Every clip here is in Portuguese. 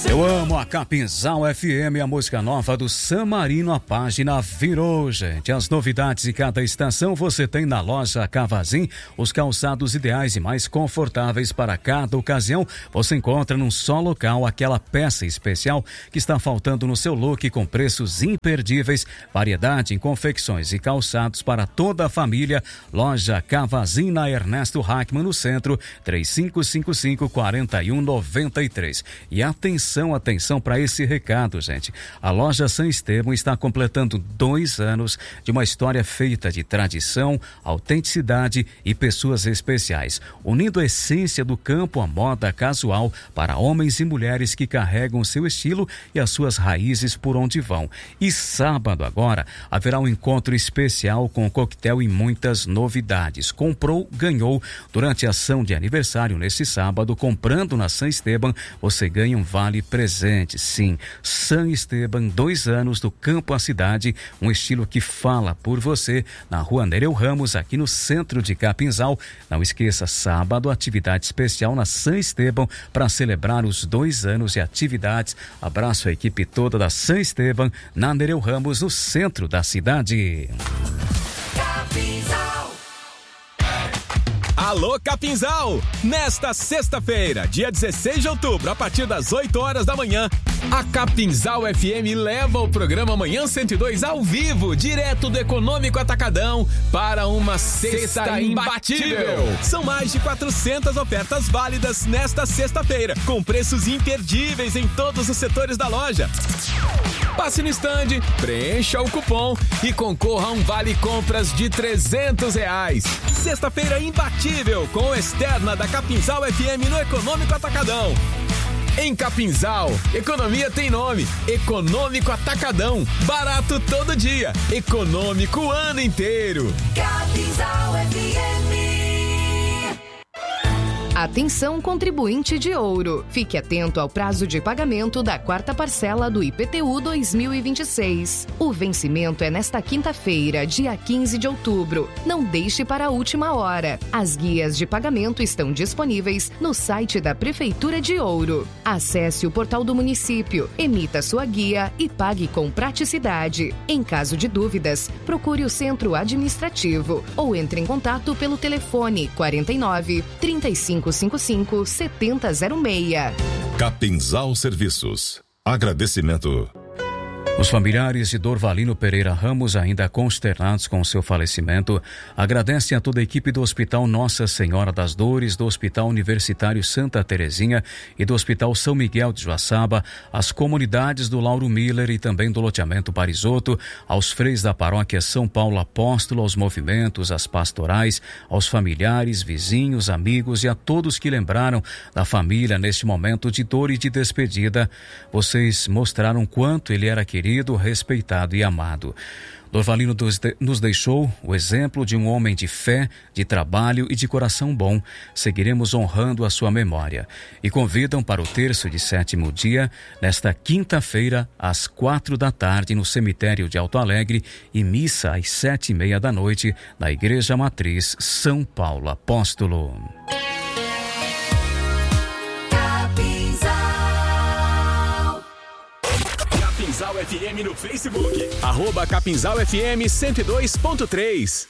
Eu amo a Capinzal FM, a música nova do San Marino, a página virou, gente. As novidades de cada estação você tem na loja Cavazin, os calçados ideais e mais confortáveis para cada ocasião. Você encontra num só local aquela peça especial que está faltando no seu look, com preços imperdíveis, variedade em confecções e calçados para toda a família. Loja Cavazin na Ernesto Hackman, no centro, 3555-4193. E atenção para esse recado, gente. A loja San Esteban está completando 2 anos de uma história feita de tradição, autenticidade e pessoas especiais, unindo a essência do campo à moda casual para homens e mulheres que carregam seu estilo e as suas raízes por onde vão. E sábado agora haverá um encontro especial com coquetel e muitas novidades. Comprou, ganhou. Durante a ação de aniversário nesse sábado, comprando na San Esteban, você ganha um vale presente. Sim, San Esteban, 2 anos do campo à cidade, um estilo que fala por você, na Rua Nereu Ramos, aqui no centro de Capinzal. Não esqueça, sábado, atividade especial na San Esteban para celebrar os 2 anos de atividades. Abraço à equipe toda da San Esteban, na Nereu Ramos, no centro da cidade. Capinzal. Alô, Capinzal! Nesta sexta-feira, dia 16 de outubro, a partir das 8 horas da manhã, a Capinzal FM leva o programa Manhã 102 ao vivo, direto do Econômico Atacadão, para uma sexta imbatível. São mais de 400 ofertas válidas nesta sexta-feira, com preços imperdíveis em todos os setores da loja. Passe no estande, preencha o cupom e concorra a um vale compras de R$300. Sexta-feira imbatível com o Externa da Capinzal FM no Econômico Atacadão. Em Capinzal, economia tem nome. Econômico Atacadão. Barato todo dia. Econômico o ano inteiro. Capinzal FM. Atenção, contribuinte de ouro. Fique atento ao prazo de pagamento da 4ª parcela do IPTU 2026. O vencimento é nesta quinta-feira, dia 15 de outubro. Não deixe para a última hora. As guias de pagamento estão disponíveis no site da Prefeitura de Ouro. Acesse o portal do município, emita sua guia e pague com praticidade. Em caso de dúvidas, procure o centro administrativo ou entre em contato pelo telefone 49 3555 7006. Capinzal Serviços. Agradecimento. Os familiares de Dorvalino Pereira Ramos, ainda consternados com seu falecimento, agradecem a toda a equipe do Hospital Nossa Senhora das Dores, do Hospital Universitário Santa Terezinha e do Hospital São Miguel de Joaçaba, às comunidades do Lauro Miller e também do loteamento Parisoto, aos freis da paróquia São Paulo Apóstolo, aos movimentos, às pastorais, aos familiares, vizinhos, amigos e a todos que lembraram da família neste momento de dor e de despedida. Vocês mostraram quanto ele era querido, respeitado e amado. Dorvalino nos deixou o exemplo de um homem de fé, de trabalho e de coração bom. Seguiremos honrando a sua memória. E convidam para o terço de 7º dia, nesta quinta-feira, às 4 da tarde, no cemitério de Alto Alegre, e missa às 7:30 da noite, na Igreja Matriz São Paulo Apóstolo. Capinzal FM no Facebook. @Capinzal FM 102.3.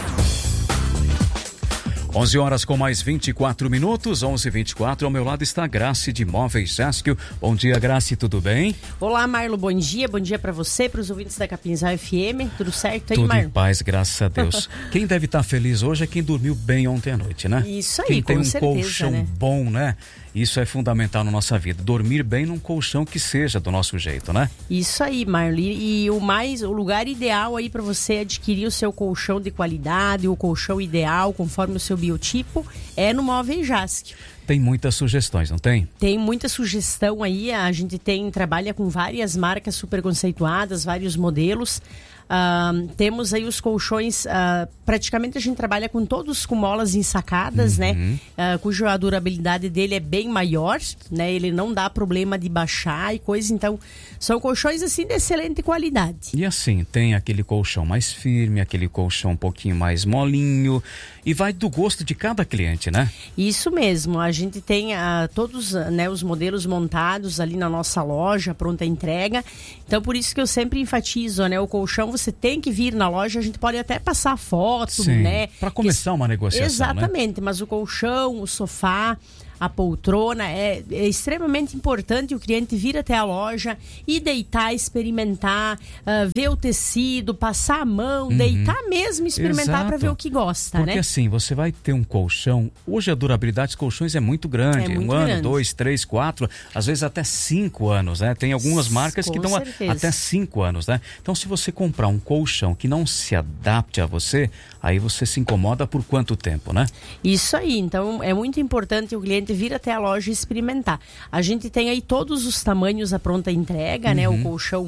11 horas com mais 24 minutos, 11:24. Ao meu lado está a Grace de Móveis Jasquio. Bom dia, Grace, tudo bem? Olá, Marlo, bom dia para você, para os ouvintes da Capinzal FM. Tudo certo aí, Tudo Marlo? em paz, graças a Deus. Quem deve estar feliz hoje é quem dormiu bem ontem à noite, né? Isso aí, quem com tem um certeza, colchão né? bom, né? Isso é fundamental na nossa vida. Dormir bem num colchão que seja do nosso jeito, né? Isso aí, Marlo. E o lugar ideal aí para você adquirir o seu colchão de qualidade, o colchão ideal, conforme o seu biotipo, é no Móveis Jasquio. Tem muitas sugestões, não tem? Tem muita sugestão aí, a gente trabalha com várias marcas super conceituadas, vários modelos. Temos aí os colchões, praticamente a gente trabalha com todos com molas ensacadas, né? Cuja durabilidade dele é bem maior, né? Ele não dá problema de baixar e coisa, então são colchões assim de excelente qualidade. E assim, tem aquele colchão mais firme, aquele colchão um pouquinho mais molinho, e vai do gosto de cada cliente, né? Isso mesmo, a gente tem todos, né, os modelos montados ali na nossa loja, pronta entrega. Então por isso que eu sempre enfatizo, né, o colchão você tem que vir na loja, a gente pode até passar foto, sim, né? Para começar uma negociação, exatamente, né? Mas o colchão, o sofá, a poltrona, é extremamente importante o cliente vir até a loja e deitar, experimentar, ver o tecido, passar a mão, deitar mesmo, experimentar para ver o que gosta, porque né? assim, você vai ter um colchão, hoje a durabilidade dos colchões é muito grande, muito ano, grande. 2, 3, 4, às vezes até 5 anos, né? Tem algumas marcas que dão até 5 anos, né? Então se você comprar um colchão que não se adapte a você, aí você se incomoda por quanto tempo, né? Isso aí, então é muito importante o cliente vir até a loja e experimentar. A gente tem aí todos os tamanhos à pronta entrega, né? O colchão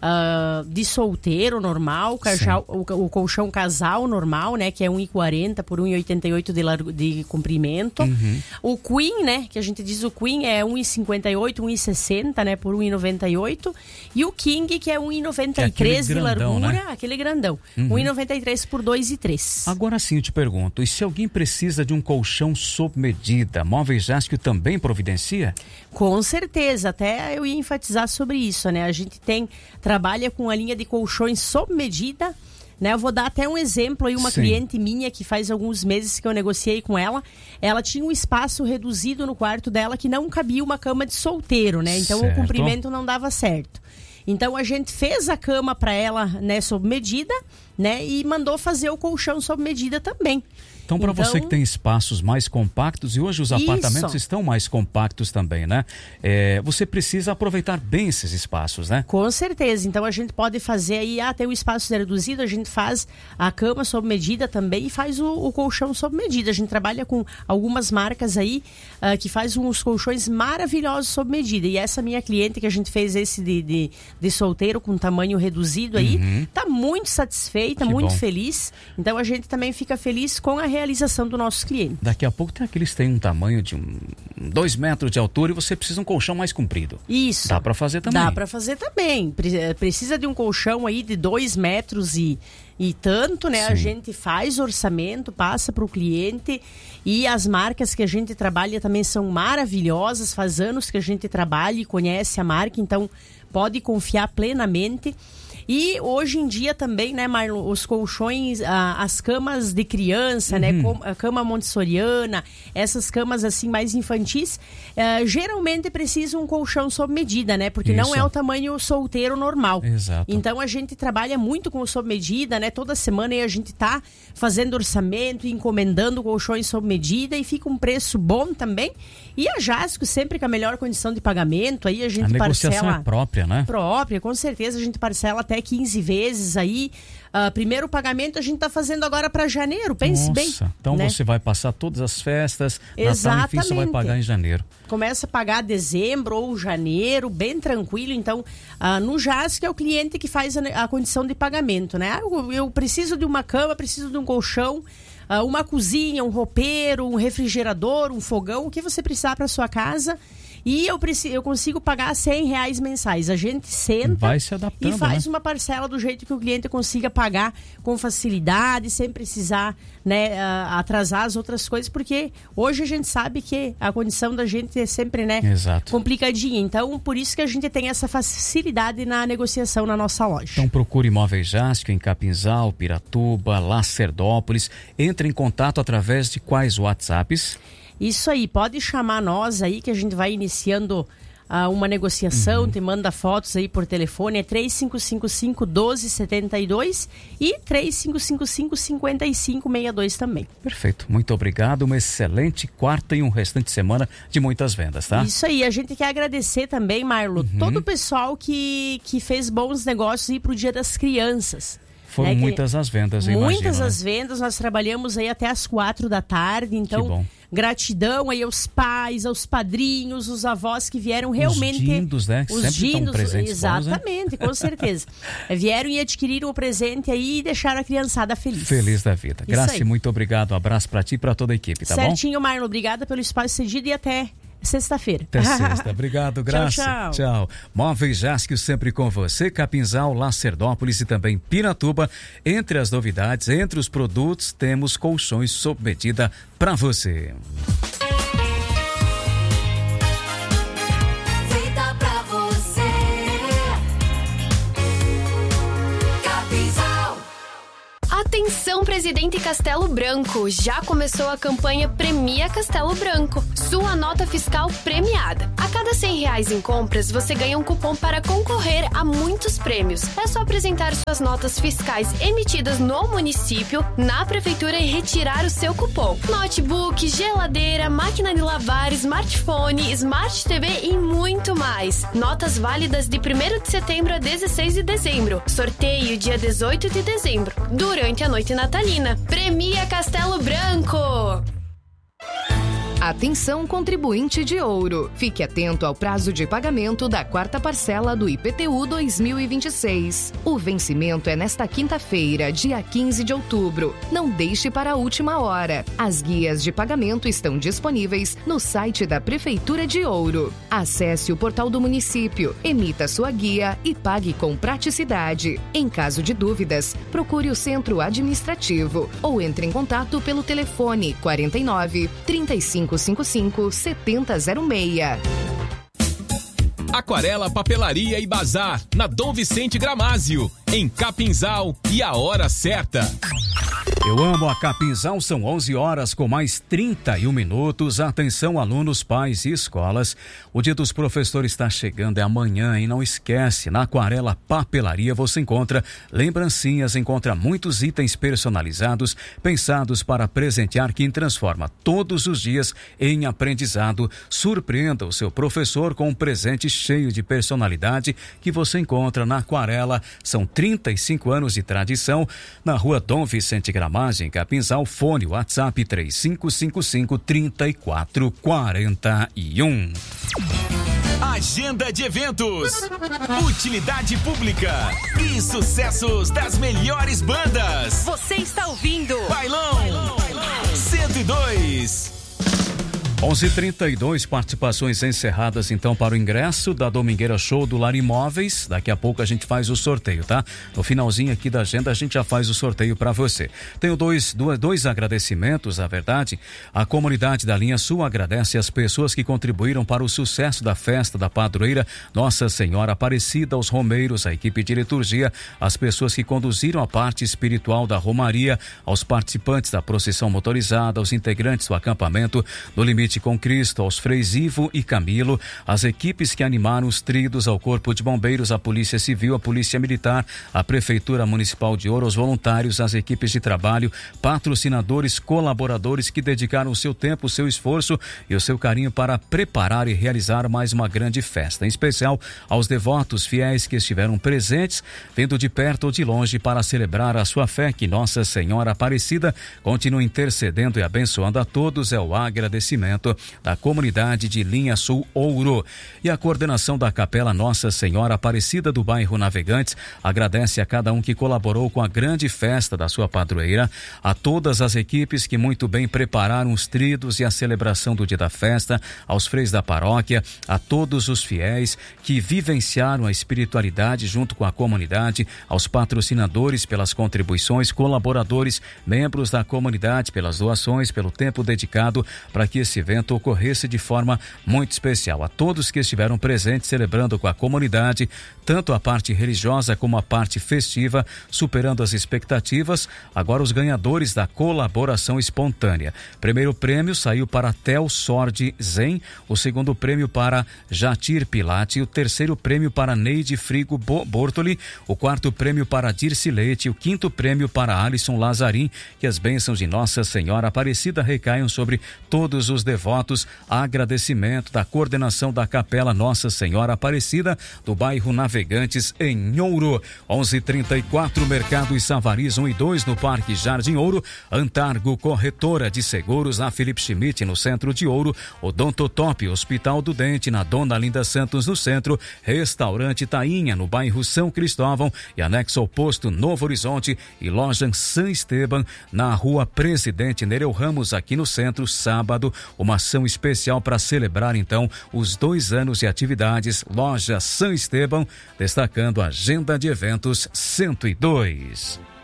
de solteiro normal, o colchão casal normal, né? Que é 1,40 por 1,88 de comprimento. O Queen, né? Que a gente diz o Queen é 1,58, 1,60, né? Por 1,98. E o King, que é 1,93 de largura, né? Aquele grandão. 1,93 por 2,3. Agora sim eu te pergunto, e se alguém precisa de um colchão sob medida, Móveis Jástico também providencia? Com certeza, até eu ia enfatizar sobre isso, né? A gente trabalha com a linha de colchões sob medida, né? Eu vou dar até um exemplo aí, uma cliente minha que faz alguns meses que eu negociei com ela, ela tinha um espaço reduzido no quarto dela que não cabia uma cama de solteiro, né? Então o comprimento não dava certo. Então a gente fez a cama para ela, né, sob medida, né? E mandou fazer o colchão sob medida também. Então, para você que tem espaços mais compactos, e hoje os apartamentos estão mais compactos também, né? Você precisa aproveitar bem esses espaços, né? Com certeza. Então, a gente pode fazer aí, tem o espaço reduzido, a gente faz a cama sob medida também e faz o colchão sob medida. A gente trabalha com algumas marcas aí que faz uns colchões maravilhosos sob medida. E essa minha cliente que a gente fez esse de solteiro com tamanho reduzido aí, tá muito satisfeita, muito feliz. Então, a gente também fica feliz com a realização do nosso cliente. Daqui a pouco tem aqueles que têm um tamanho de 2 metros de altura e você precisa de um colchão mais comprido. Isso. Dá para fazer também. Dá para fazer também. Precisa de um colchão aí de 2 metros e tanto, né? Sim. A gente faz orçamento, passa para o cliente, e as marcas que a gente trabalha também são maravilhosas, faz anos que a gente trabalha e conhece a marca, então pode confiar plenamente. E hoje em dia também, né, Marlon, os colchões, as camas de criança, né, a cama montessoriana, essas camas assim mais infantis, geralmente precisam um colchão sob medida, né, porque não é o tamanho solteiro normal. Exato. Então a gente trabalha muito com o sob medida, né, toda semana aí a gente tá fazendo orçamento e encomendando colchões sob medida e fica um preço bom também. E a Jasco sempre com a melhor condição de pagamento, aí a gente parcela... A negociação é própria, né? Própria, com certeza, a gente parcela até 15 vezes aí. Primeiro pagamento a gente tá fazendo agora para janeiro, pense bem. Então, né? Você vai passar todas as festas, exatamente. Natal, enfim, você vai pagar em janeiro. Começa a pagar dezembro ou janeiro, bem tranquilo. Então, no JASC é o cliente que faz a condição de pagamento, né? Eu preciso de uma cama, preciso de um colchão, uma cozinha, um roupeiro, um refrigerador, um fogão, o que você precisar para sua casa. E eu consigo pagar R$100 mensais. A gente senta vai se adaptando, e faz uma parcela do jeito que o cliente consiga pagar com facilidade, sem precisar, né, atrasar as outras coisas, porque hoje a gente sabe que a condição da gente é sempre, né, complicadinha. Então, por isso que a gente tem essa facilidade na negociação na nossa loja. Então, procure Móveis Jástico em Capinzal, Piratuba, Lacerdópolis. Entre em contato através de quais WhatsApps? Isso aí, pode chamar nós aí que a gente vai iniciando uma negociação, te manda fotos aí por telefone, é 3555-1272 e 3555-5562 também. Perfeito, muito obrigado, uma excelente quarta e um restante de semana de muitas vendas, tá? Isso aí, a gente quer agradecer também, Marlo, todo o pessoal que fez bons negócios aí pro Dia das Crianças. Foram muitas as vendas, eu imagino. Muitas as vendas, nós trabalhamos aí até as 4 da tarde, então gratidão aí aos pais, aos padrinhos, os avós que vieram realmente... Os dindos, né? Os sempre dindos, presentes exatamente, bons, né? Com certeza. Vieram e adquiriram o presente aí e deixaram a criançada feliz. Feliz da vida. Graça, muito obrigado. Um abraço pra ti e pra toda a equipe, tá bom? Certinho, Marlon. Obrigada pelo espaço cedido e até sexta-feira. Até sexta. Obrigado, Graça. Tchau. Móveis Jasque sempre com você. Capinzal, Lacerdópolis e também Piratuba. Entre as novidades, entre os produtos, temos colchões sob medida pra você. Atenção, Presidente Castelo Branco! Já começou a campanha Premia Castelo Branco. Sua nota fiscal premiada. A cada R$100 em compras, você ganha um cupom para concorrer a muitos prêmios. É só apresentar suas notas fiscais emitidas no município, na prefeitura e retirar o seu cupom. Notebook, geladeira, máquina de lavar, smartphone, Smart TV e muito mais. Notas válidas de 1º de setembro a 16 de dezembro. Sorteio dia 18 de dezembro. Durante a noite natalina. Premia Castelo Branco! Atenção, contribuinte de ouro. Fique atento ao prazo de pagamento da 4ª parcela do IPTU 2026. O vencimento é nesta quinta-feira, dia 15 de outubro. Não deixe para a última hora. As guias de pagamento estão disponíveis no site da Prefeitura de Ouro. Acesse o portal do município, emita sua guia e pague com praticidade. Em caso de dúvidas, procure o centro administrativo ou entre em contato pelo telefone 49 35 55 7006. Aquarela, Papelaria e Bazar, na Dom Vicente Gramásio, em Capinzal, e a hora certa. Eu amo a Capinzal, são 11 horas com mais 31 minutos. Atenção, alunos, pais e escolas. O Dia dos Professores está chegando, é amanhã, e não esquece, na Aquarela Papelaria você encontra lembrancinhas, encontra muitos itens personalizados, pensados para presentear quem transforma todos os dias em aprendizado. Surpreenda o seu professor com um presente cheio de personalidade que você encontra na Aquarela. São 35 anos de tradição, na Rua Dom Vicente Gramásio, em Capinzal. Fone WhatsApp 3555-3441. Agenda de eventos, utilidade pública e sucessos das melhores bandas. Você está ouvindo Bailão 102. 11h32, participações encerradas então para o ingresso da Domingueira Show do Lar Imóveis. Daqui a pouco a gente faz o sorteio, tá? No finalzinho aqui da agenda a gente já faz o sorteio para você. Tenho dois agradecimentos, na verdade. A comunidade da Linha Sul agradece as pessoas que contribuíram para o sucesso da festa da padroeira Nossa Senhora Aparecida, aos romeiros, a equipe de liturgia, as pessoas que conduziram a parte espiritual da romaria, aos participantes da procissão motorizada, aos integrantes do acampamento do Limite com Cristo, aos freis Ivo e Camilo, as equipes que animaram os tridos, ao Corpo de Bombeiros, a Polícia Civil, a Polícia Militar, a Prefeitura Municipal de Ouro, aos voluntários, as equipes de trabalho, patrocinadores, colaboradores que dedicaram o seu tempo, o seu esforço e o seu carinho para preparar e realizar mais uma grande festa. Em especial aos devotos fiéis que estiveram presentes, vindo de perto ou de longe para celebrar a sua fé. Que Nossa Senhora Aparecida continue intercedendo e abençoando a todos. É o agradecimento da comunidade de Linha Sul Ouro. E a coordenação da Capela Nossa Senhora Aparecida do bairro Navegantes agradece a cada um que colaborou com a grande festa da sua padroeira, a todas as equipes que muito bem prepararam os tridos e a celebração do dia da festa, aos freis da paróquia, a todos os fiéis que vivenciaram a espiritualidade junto com a comunidade, aos patrocinadores pelas contribuições, colaboradores, membros da comunidade pelas doações, pelo tempo dedicado para que esse evento ocorresse de forma muito especial. A todos que estiveram presentes celebrando com a comunidade, tanto a parte religiosa como a parte festiva, superando as expectativas. Agora os ganhadores da colaboração espontânea. Primeiro prêmio saiu para Tel Sordi Zen, o segundo prêmio para Jatir Pilate, o terceiro prêmio para Neide Frigo Bortoli, o quarto prêmio para Dirce Leite, o quinto prêmio para Alisson Lazarim. Que as bênçãos de Nossa Senhora Aparecida recaiam sobre todos os devotos devotos, agradecimento da coordenação da Capela Nossa Senhora Aparecida do bairro Navegantes, em Ouro. 11:34, Mercado e Savariz 1 e 2 no Parque Jardim Ouro. Antargo Corretora de Seguros na Felipe Schmidt no centro de Ouro. Odontotop Hospital do Dente na Dona Linda Santos no centro. Restaurante Tainha no bairro São Cristóvão e anexo ao posto Novo Horizonte e loja San Esteban na rua Presidente Nereu Ramos aqui no centro. Sábado, uma ação especial para celebrar então os 2 anos de atividades. Loja San Esteban, destacando a agenda de eventos 102.